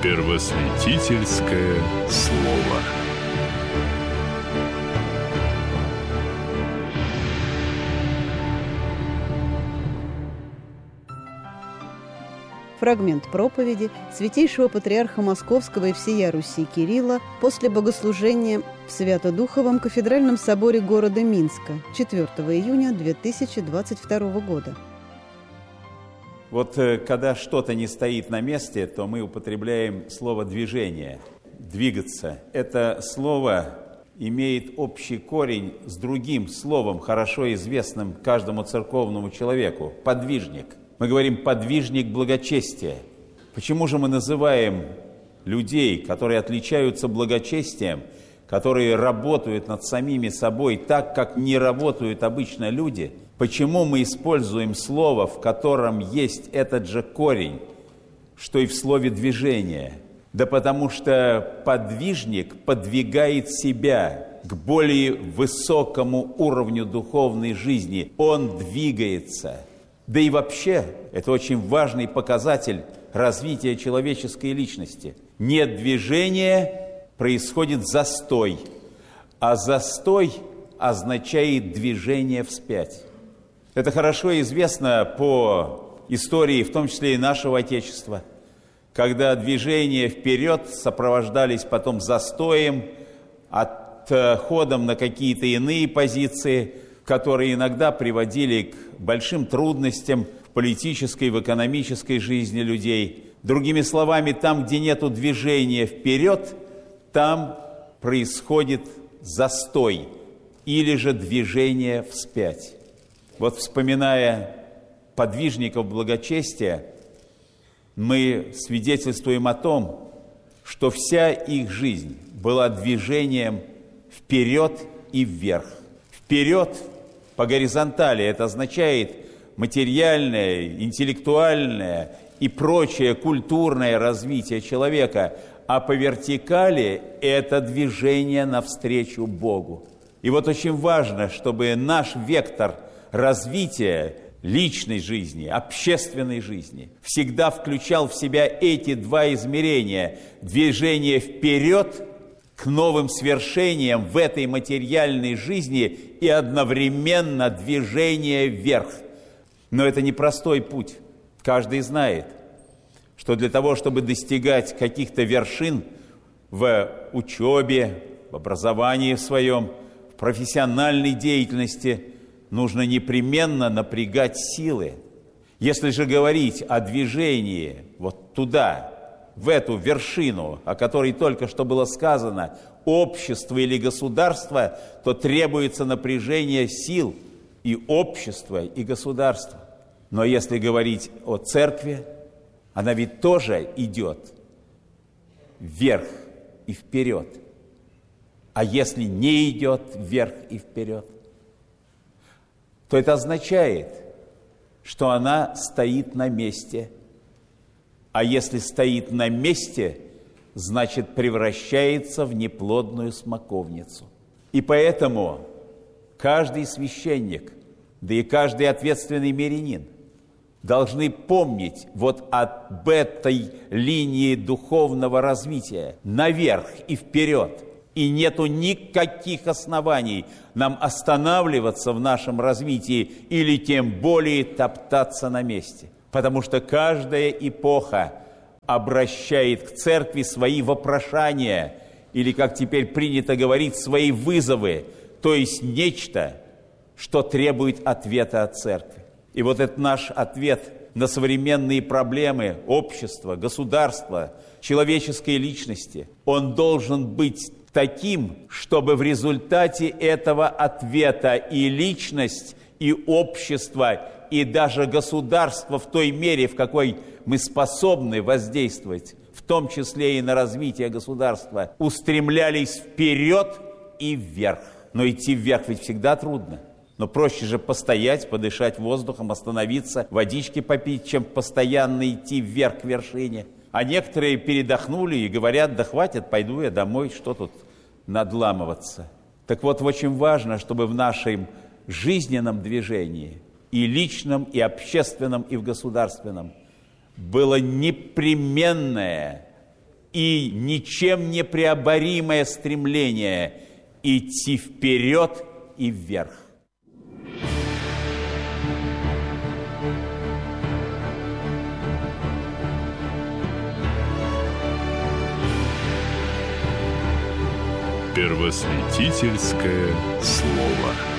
Первосвятительское слово. Фрагмент проповеди святейшего патриарха Московского и всея Руси Кирилла после богослужения в Свято-Духовом кафедральном соборе города Минска 4 июня 2022 года. Вот когда что-то не стоит на месте, то мы употребляем слово «движение», «двигаться». Это слово имеет общий корень с другим словом, хорошо известным каждому церковному человеку – «подвижник». Мы говорим «подвижник благочестия». Почему же мы называем людей, которые отличаются благочестием, которые работают над самими собой так, как не работают обычно люди? Почему мы используем слово, в котором есть этот же корень, что и в слове «движение»? Да потому что подвижник подвигает себя к более высокому уровню духовной жизни. Он двигается. Да и вообще, это очень важный показатель развития человеческой личности. Нет движения, происходит застой. А застой означает движение вспять. Это хорошо известно по истории, в том числе и нашего Отечества, когда движения вперед сопровождались потом застоем, отходом на какие-то иные позиции, которые иногда приводили к большим трудностям в политической, в экономической жизни людей. Другими словами, там, где нету движения вперед, там происходит застой или же движение вспять. Вот вспоминая подвижников благочестия, мы свидетельствуем о том, что вся их жизнь была движением вперед и вверх. Вперед по горизонтали это означает материальное, интеллектуальное и прочее культурное развитие человека, а по вертикали это движение навстречу Богу. И вот очень важно, чтобы наш вектор развития личной жизни, общественной жизни всегда включал в себя эти два измерения: движение вперед к новым свершениям в этой материальной жизни и одновременно движение вверх. Но это непростой путь. Каждый знает, что для того, чтобы достигать каких-то вершин в учебе, в образовании своем, в профессиональной деятельности, нужно непременно напрягать силы. Если же говорить о движении вот туда, в эту вершину, о которой только что было сказано, общество или государство, то требуется напряжение сил и общества, и государства. Но если говорить о церкви, она ведь тоже идет вверх и вперед. А если не идет вверх и вперед, то это означает, что она стоит на месте. А если стоит на месте, значит, превращается в неплодную смоковницу. И поэтому каждый священник, да и каждый ответственный мирянин должны помнить вот об этой линии духовного развития наверх и вперед. И нету никаких оснований нам останавливаться в нашем развитии или тем более топтаться на месте. Потому что каждая эпоха обращает к церкви свои вопрошания, или, как теперь принято говорить, свои вызовы, то есть нечто, что требует ответа от церкви. И вот этот наш ответ на современные проблемы общества, государства, человеческой личности, он должен быть таким, чтобы в результате этого ответа и личность, и общество, и даже государство в той мере, в какой мы способны воздействовать, в том числе и на развитие государства, устремлялись вперед и вверх. Но идти вверх ведь всегда трудно. Но проще же постоять, подышать воздухом, остановиться, водички попить, чем постоянно идти вверх к вершине. А некоторые передохнули и говорят: да хватит, пойду я домой, что тут надламываться. Так вот, очень важно, чтобы в нашем жизненном движении, и личном, и общественном, и в государственном, было непременное и ничем не преоборимое стремление идти вперед и вверх. Первосвятительское слово.